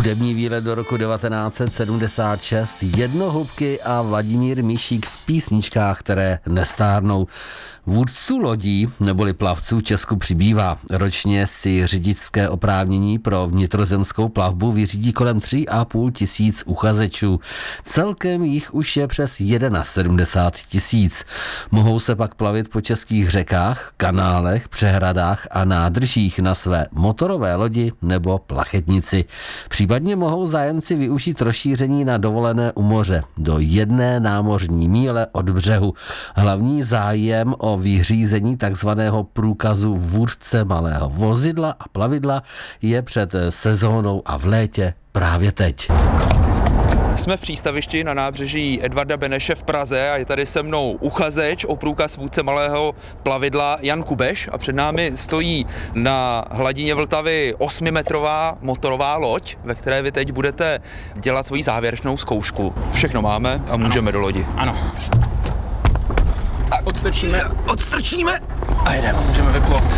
Hudební výlet do roku 1976, Jednohubky a Vladimír Mišík v písničkách, které nestárnou. Vůdců lodí neboli plavců v Česku přibývá. Ročně si řidičské oprávnění pro vnitrozemskou plavbu vyřídí kolem 3,5 tisíc uchazečů. Celkem jich už je přes 71 tisíc. Mohou se pak plavit po českých řekách, kanálech, přehradách a nádržích na své motorové lodi nebo plachetnici. Případně mohou zájemci využít rozšíření na dovolené u moře do 1 námořní míle od břehu. Hlavní zájem o vyřízení takzvaného průkazu vůdce malého vozidla a plavidla je před sezónou a v létě právě teď. Jsme v přístavišti na nábřeží Edvarda Beneše v Praze a je tady se mnou uchazeč o průkaz vůdce malého plavidla Jan Kubeš a před námi stojí na hladině Vltavy 8metrová motorová loď, ve které vy teď budete dělat svoji závěrečnou zkoušku. Všechno máme a můžeme do lodi. Ano. Odstrčíme a jedeme. Můžeme vyplout.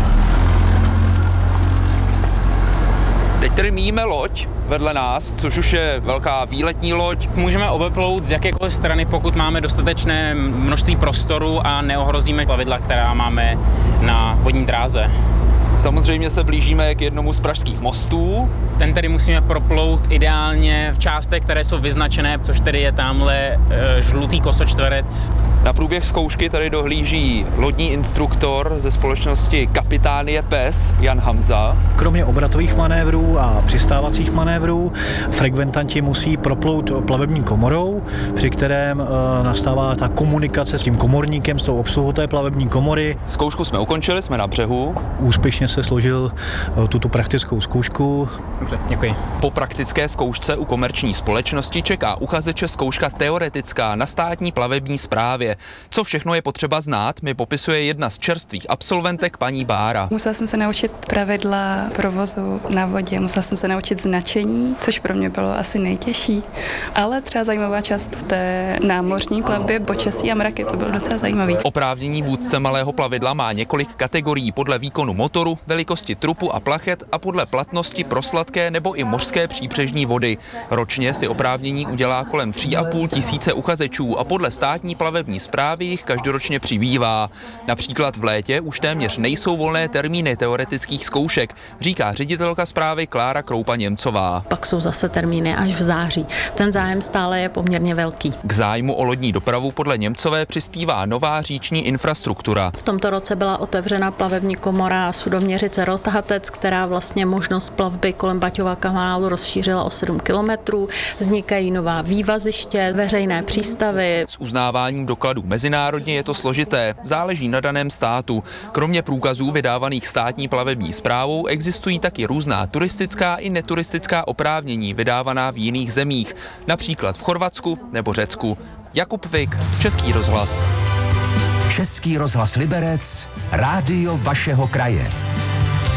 Teď tedy míjíme loď vedle nás, což už je velká výletní loď. Můžeme obeplout z jakékoliv strany, pokud máme dostatečné množství prostoru a neohrozíme plavidla, která máme na vodní dráze. Samozřejmě se blížíme k jednomu z pražských mostů. Ten tedy musíme proplout ideálně v částech, které jsou vyznačené, což tedy je tamhle žlutý kosočtverec. Na průběh zkoušky tady dohlíží lodní instruktor ze společnosti Kapitánie PES Jan Hamza. Kromě obratových manévrů a přistávacích manévrů frekventanti musí proplout plavební komorou, při kterém nastává ta komunikace s tím komorníkem, s tou obsluhou té plavební komory. Zkoušku jsme ukončili, jsme na břehu. Úspěšně se složil tuto praktickou zkoušku. Dobře, děkuji. Po praktické zkoušce u komerční společnosti čeká uchazeče zkouška teoretická na státní plavební správě. Co všechno je potřeba znát, mi popisuje jedna z čerstvých absolventek paní Bára. Musela jsem se naučit pravidla provozu na vodě, musela jsem se naučit značení, což pro mě bylo asi nejtěžší. Ale třeba zajímavá část v té námořní plavbě, počasí a mraky, to bylo docela zajímavý. Oprávnění vůdce malého plavidla má několik kategorií podle výkonu motoru, velikosti trupu a plachet a podle platnosti pro sladké nebo i mořské příbřežní vody. Ročně si oprávnění udělá kolem 3,5 tisíce uchazečů a podle státní plavební správy jich každoročně přibývá. Například v létě už téměř nejsou volné termíny teoretických zkoušek, říká ředitelka správy Klára Kroupa-Němcová. Pak jsou zase termíny až v září. Ten zájem stále je poměrně velký. K zájmu o lodní dopravu podle Němcové přispívá nová říční infrastruktura. V tomto roce byla otevřena plavební komora Sudoměřice Rothatec, která vlastně možnost plavby kolem Baťova kanálu rozšířila o 7 kilometrů. Vznikají nová vývaziště, veřejné přístavy. S uznáváním dokladů mezinárodně je to složité, záleží na daném státu. Kromě průkazů vydávaných státní plavební správou existují taky různá turistická i neturistická oprávnění vydávaná v jiných zemích, například v Chorvatsku nebo Řecku. Jakub Vik, Český rozhlas. Český rozhlas Liberec, rádio vašeho kraje.